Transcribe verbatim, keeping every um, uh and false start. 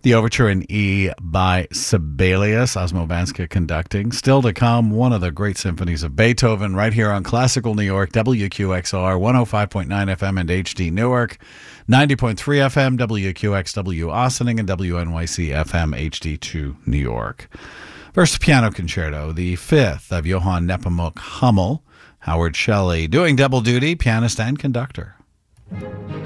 The Overture in E by Sibelius, Osmo Vanska conducting. Still to come, one of the great symphonies of Beethoven right here on Classical New York, W Q X R, one oh five point nine F M and H D Newark, ninety point three F M, W Q X W Ossining, and W N Y C F M H D two New York. First piano concerto, the fifth of Johann Nepomuk Hummel, Howard Shelley, doing double duty, pianist and conductor.